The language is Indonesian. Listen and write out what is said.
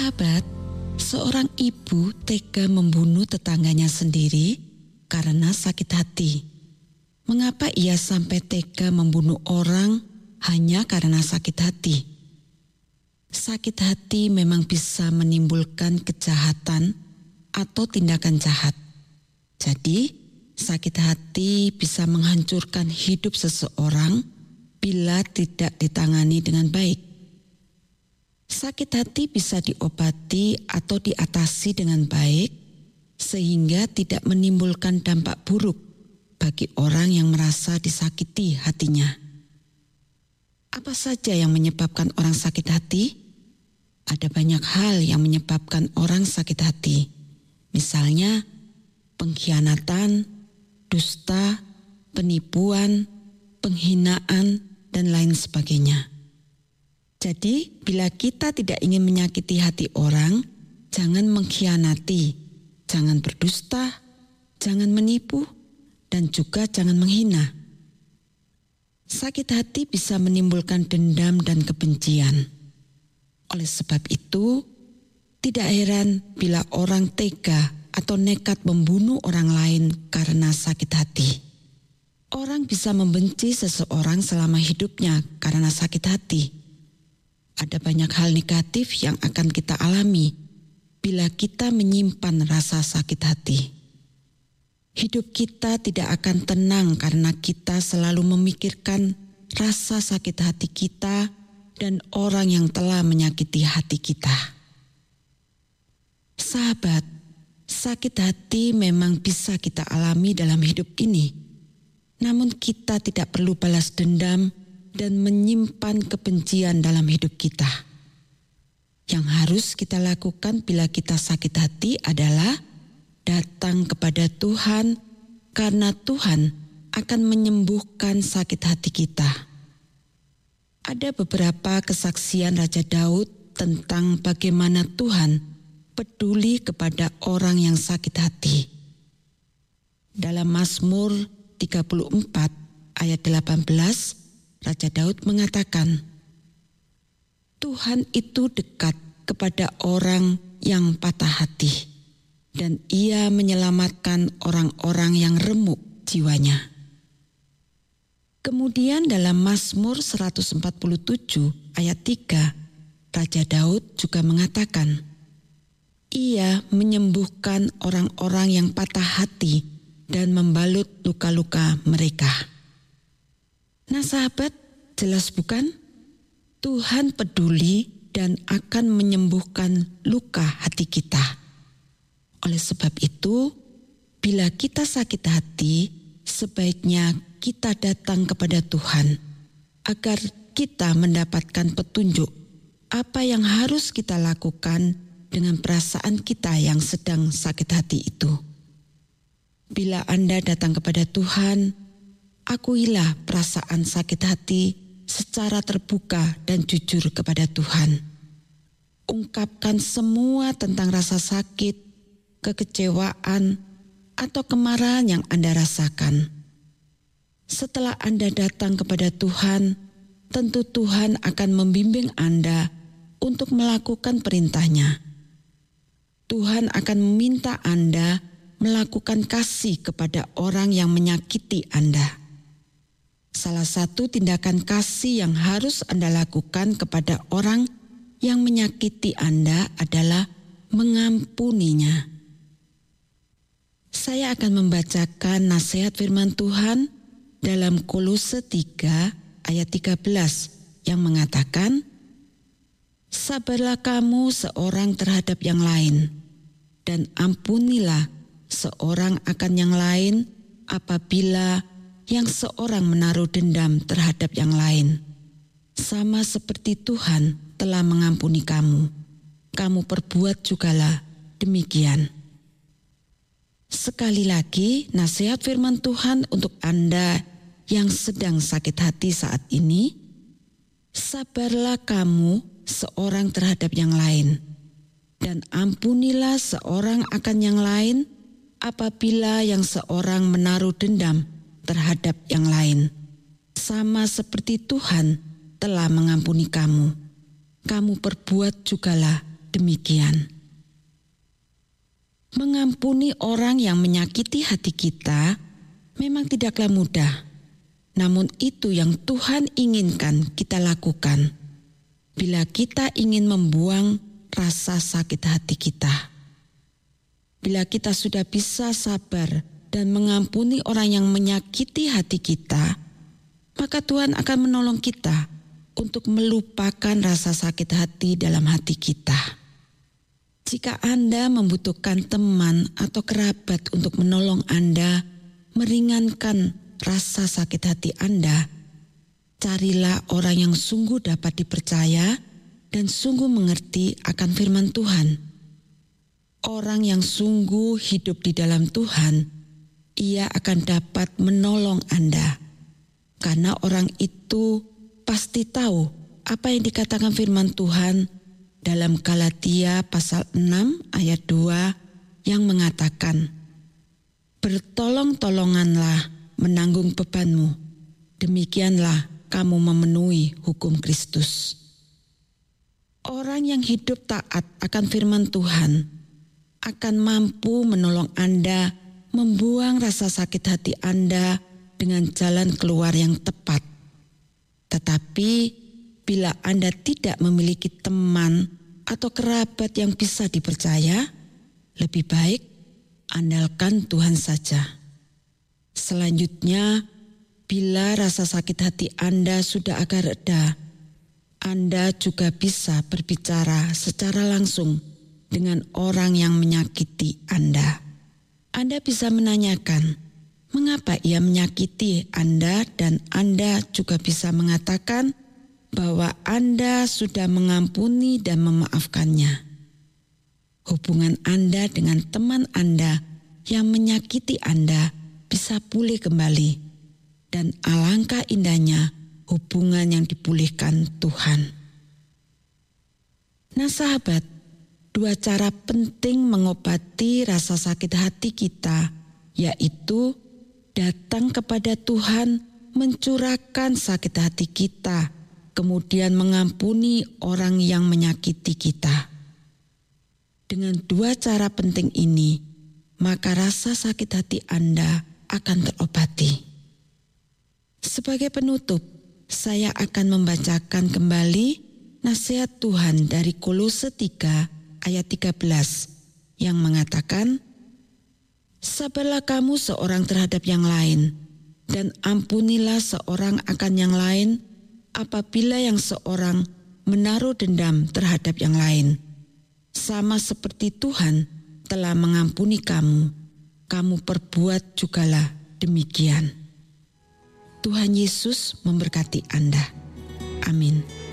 Sahabat, seorang ibu tega membunuh tetangganya sendiri karena sakit hati. Mengapa ia sampai tega membunuh orang hanya karena sakit hati? Sakit hati memang bisa menimbulkan kejahatan atau tindakan jahat. Jadi, sakit hati bisa menghancurkan hidup seseorang bila tidak ditangani dengan baik. Sakit hati bisa diobati atau diatasi dengan baik sehingga tidak menimbulkan dampak buruk bagi orang yang merasa disakiti hatinya. Apa saja yang menyebabkan orang sakit hati? Ada banyak hal yang menyebabkan orang sakit hati. Misalnya pengkhianatan, dusta, penipuan, penghinaan, dan lain sebagainya. Jadi, bila kita tidak ingin menyakiti hati orang, jangan mengkhianati, jangan berdusta, jangan menipu, dan juga jangan menghina. Sakit hati bisa menimbulkan dendam dan kebencian. Oleh sebab itu, tidak heran bila orang tega atau nekat membunuh orang lain karena sakit hati. Orang bisa membenci seseorang selama hidupnya karena sakit hati. Ada banyak hal negatif yang akan kita alami bila kita menyimpan rasa sakit hati. Hidup kita tidak akan tenang karena kita selalu memikirkan rasa sakit hati kita dan orang yang telah menyakiti hati kita. Sahabat, sakit hati memang bisa kita alami dalam hidup ini. Namun kita tidak perlu balas dendam dan menyimpan kebencian dalam hidup kita. Yang harus kita lakukan bila kita sakit hati adalah datang kepada Tuhan, karena Tuhan akan menyembuhkan sakit hati kita. Ada beberapa kesaksian Raja Daud tentang bagaimana Tuhan peduli kepada orang yang sakit hati. Dalam Mazmur 34 ayat 18, Raja Daud mengatakan, Tuhan itu dekat kepada orang yang patah hati, dan ia menyelamatkan orang-orang yang remuk jiwanya. Kemudian dalam Mazmur 147 ayat 3, Raja Daud juga mengatakan, ia menyembuhkan orang-orang yang patah hati dan membalut luka-luka mereka. Nah sahabat, jelas bukan? Tuhan peduli dan akan menyembuhkan luka hati kita. Oleh sebab itu, bila kita sakit hati, sebaiknya kita datang kepada Tuhan agar kita mendapatkan petunjuk apa yang harus kita lakukan dengan perasaan kita yang sedang sakit hati itu. Bila Anda datang kepada Tuhan, akuilah perasaan sakit hati secara terbuka dan jujur kepada Tuhan. Ungkapkan semua tentang rasa sakit, kekecewaan, atau kemarahan yang Anda rasakan. Setelah Anda datang kepada Tuhan, tentu Tuhan akan membimbing Anda untuk melakukan perintah-Nya. Tuhan akan meminta Anda melakukan kasih kepada orang yang menyakiti Anda. Salah satu tindakan kasih yang harus Anda lakukan kepada orang yang menyakiti Anda adalah mengampuninya. Saya akan membacakan nasihat firman Tuhan dalam Kolose 3 ayat 13 yang mengatakan, sabarlah kamu seorang terhadap yang lain, dan ampunilah seorang akan yang lain apabila yang seorang menaruh dendam terhadap yang lain. Sama seperti Tuhan telah mengampuni kamu, kamu perbuat jugalah demikian. Sekali lagi, nasihat firman Tuhan untuk Anda yang sedang sakit hati saat ini, sabarlah kamu seorang terhadap yang lain, dan ampunilah seorang akan yang lain apabila yang seorang menaruh dendam terhadap yang lain. Sama seperti Tuhan telah mengampuni kamu, kamu perbuat jugalah demikian. Mengampuni orang yang menyakiti hati kita memang tidaklah mudah, namun itu yang Tuhan inginkan kita lakukan bila kita ingin membuang rasa sakit hati kita. Bila kita sudah bisa sabar dan mengampuni orang yang menyakiti hati kita, maka Tuhan akan menolong kita untuk melupakan rasa sakit hati dalam hati kita. Jika Anda membutuhkan teman atau kerabat untuk menolong Anda, meringankan rasa sakit hati Anda, carilah orang yang sungguh dapat dipercaya dan sungguh mengerti akan firman Tuhan. Orang yang sungguh hidup di dalam Tuhan, ia akan dapat menolong Anda. Karena orang itu pasti tahu apa yang dikatakan firman Tuhan dalam Galatia pasal 6 ayat 2 yang mengatakan, "Bertolong-tolonganlah menanggung bebanmu, demikianlah kamu memenuhi hukum Kristus." Orang yang hidup taat akan firman Tuhan akan mampu menolong Anda membuang rasa sakit hati Anda dengan jalan keluar yang tepat. Tetapi bila Anda tidak memiliki teman atau kerabat yang bisa dipercaya, lebih baik andalkan Tuhan saja. Selanjutnya, bila rasa sakit hati Anda sudah agak reda, Anda juga bisa berbicara secara langsung dengan orang yang menyakiti Anda. Anda bisa menanyakan, mengapa ia menyakiti Anda, dan Anda juga bisa mengatakan bahwa Anda sudah mengampuni dan memaafkannya. Hubungan Anda dengan teman Anda yang menyakiti Anda bisa pulih kembali, dan alangkah indahnya hubungan yang dipulihkan Tuhan. Nah sahabat, dua cara penting mengobati rasa sakit hati kita, yaitu datang kepada Tuhan, mencurahkan sakit hati kita, kemudian mengampuni orang yang menyakiti kita. Dengan dua cara penting ini, maka rasa sakit hati Anda akan terobati. Sebagai penutup, saya akan membacakan kembali nasihat Tuhan dari Kolose 3 ayat 13 yang mengatakan, "Sabarlah kamu seorang terhadap yang lain, dan ampunilah seorang akan yang lain apabila yang seorang menaruh dendam terhadap yang lain. Sama seperti Tuhan telah mengampuni kamu, kamu perbuat jugalah demikian." Tuhan Yesus memberkati Anda. Amin.